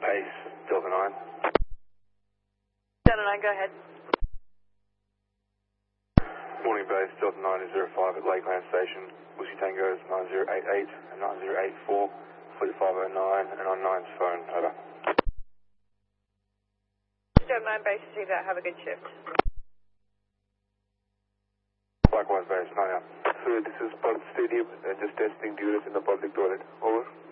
Base, Delta 9. Delta 9, go ahead. Morning Base, Delta 905 at Lakeland Station. Whiskey Tango's 9088 and 9084, fleet 509 and on 9's phone, over. Delta 9 Base, see that, have a good shift. Likewise Base, 9 out. So this is Pulse Stadium, just testing units in the public toilet, over.